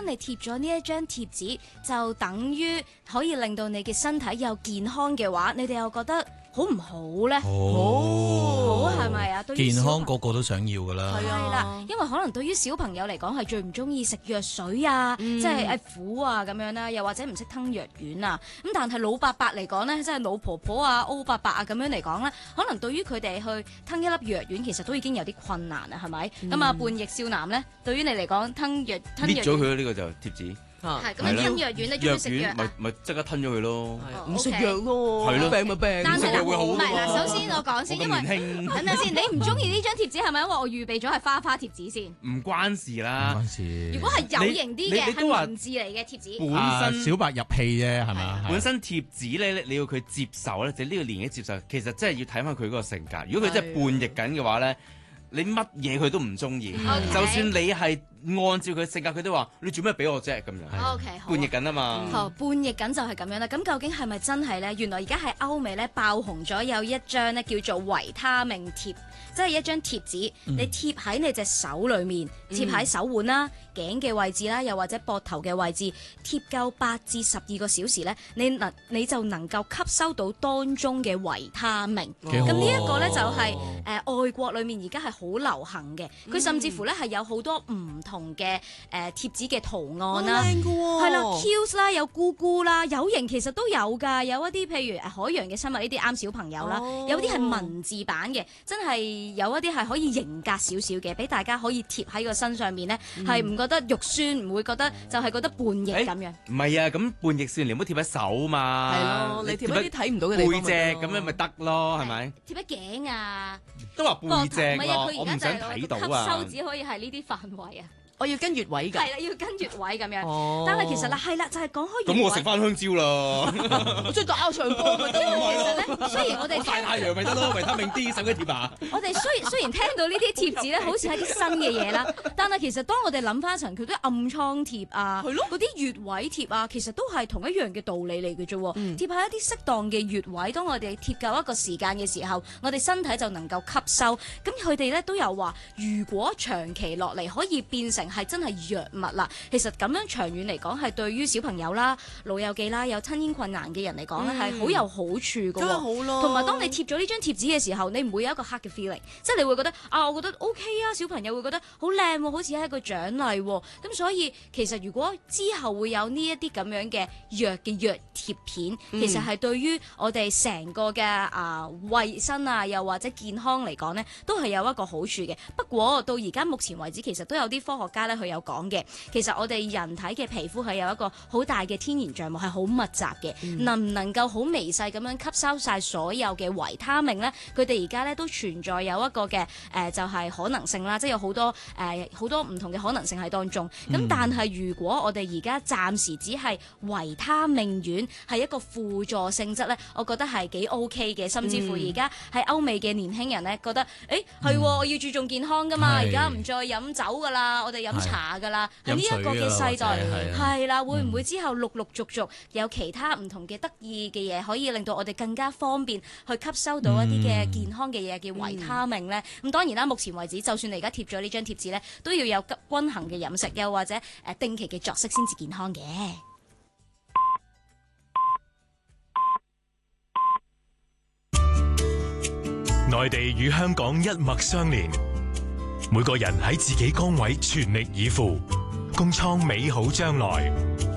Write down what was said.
當你貼咗呢一張貼紙，就等於可以令到你嘅身體有健康嘅話，你哋又覺得好唔好咧？好係咪啊？對於健康個個都想要㗎啦。 係啦，因為可能對於小朋友嚟講係最唔中意食藥水啊，即係苦啊咁樣啦，又或者唔識吞藥丸啊。咁但係老伯伯嚟講咧，即係老婆婆啊、歐伯伯啊咁樣嚟講咧，可能對於佢哋去吞一粒藥丸，其實都已經有啲困難啊，係咪？咁啊，叛逆少男咧，對於你嚟講吞藥丸搣咗佢呢個就貼紙。 係咁樣吞藥丸，你中意食藥啊？ 咪即刻吞咗佢咯， 唔食藥咯， 係咯， 病咪病， 但係食藥會好唔係嗱，首先我講先，因為等陣先，你唔中意呢張貼紙係咪因為我預備咗係花花貼紙先？ 唔關事啦。 如果係有型啲嘅， 你都話係文字嚟嘅貼紙。 本身小白入戲啫，係咪？ 本身貼紙咧，你要佢接受咧，就呢個年紀接受，其實真係要睇翻佢嗰個性格。如果佢真係叛逆緊嘅話咧，你乜嘢佢都唔中意，就算你係按照佢性格，佢都話你做咩俾我啫咁樣。 OK，好。 叛逆緊啊嘛。 好，叛逆緊就係咁樣啦。咁究竟係咪真係咧？原來而家喺歐美咧爆紅咗有一張咧叫做維他命貼，即係一張貼紙，你貼喺你隻手裏面，貼喺手腕啦、頸嘅位置啦，又或者膊頭嘅位置，貼夠8至12個小時咧，你就能夠吸收到當中嘅維他命。咁呢一個咧就係外國裏面而家係好流行嘅，佢甚至乎咧係有好多唔同嘅貼紙嘅圖案啦，係啦 ，cute 啦，有咕咕啦，有型其實都有㗎，有一啲譬如海洋嘅生物呢啲啱小朋友啦，有啲係文字版嘅，真係有一啲係可以型格少少嘅，俾大家可以貼喺個身上面咧，係唔覺得肉酸，唔會覺得就係覺得叛逆咁樣。 唔係啊，咁叛逆少年唔好貼喺手嘛。 係咯，你貼喺啲睇唔到嘅地方背脊咁樣咪得咯，係咪？ 貼喺頸啊， 都話背脊咯，我唔想佢而家睇到就係啊。 吸收只可以係呢啲範圍啊。 我要跟穴位㗎。 係啦，要跟穴位咁樣。但係其實啦，係啦，就係講開穴位。 咁我食翻香蕉啦。 我中意打長波咪得其咯。 實咧，雖然我哋曬太陽咪得咯，維他命 D 手機貼啊。 我哋雖然聽到呢啲貼紙咧，好似係啲新嘅嘢啦，但係其實當我哋諗翻一層，佢啲暗瘡貼啊，嗰啲穴位貼啊，其實都係同一樣嘅道理嚟嘅啫。貼喺一啲適當嘅穴位，當我哋貼夠一個時間嘅時候，我哋身體就能夠吸收。咁佢哋咧都有話，如果長期落嚟可以變成係真係藥物啦，其實咁樣長遠嚟講係對於小朋友啦、老友記啦、有吞嚥困難嘅人嚟講咧係好有好處嘅。 真係好咯。 同埋當你貼咗呢張貼紙嘅時候，你唔會有一個黑嘅 feeling，即係你會覺得啊，我覺得 OK 啊，小朋友會覺得好靚喎，好似係一個獎勵喎。咁所以其實如果之後會有呢一啲咁樣嘅藥貼片，其實係對於我哋成個嘅衞生啊，又或者健康嚟講呢，都係有一個好處嘅。不過到而家目前為止，其實都有啲科學家咧，佢有講嘅，其實我哋人體嘅皮膚係有一個好大嘅天然帳幕，係好密集嘅，能唔能夠好微細咁樣吸收晒所有嘅維他命呢？佢哋而家咧都存在有一個嘅就係可能性啦，即係有好多好多唔同嘅可能性喺當中。咁但係如果我哋而家暫時只係維他命丸係一個輔助性質咧，我覺得係幾 OK 嘅。甚至乎而家喺歐美嘅年輕人咧覺得，係我要注重健康噶嘛，而家唔再飲酒噶啦，我哋飲茶噶啦。喺呢一個嘅世代係啦，會唔會之後陸陸續續有其他唔同嘅得意嘅嘢，可以令到我哋更加方便去吸收到一啲嘅健康嘅嘢嘅維他命咧？咁當然啦，目前為止，就算你而家貼咗呢張貼紙咧，都要有均衡嘅飲食，又或者定期嘅作息先至健康嘅。 內地與香港一脈相連，每個人喺自己崗位全力以赴，共創美好將來。